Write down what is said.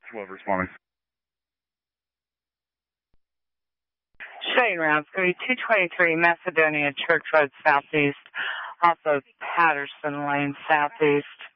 12 responding. Shane Ramsey, 223 Macedonia Church Road Southeast, off of Patterson Lane Southeast.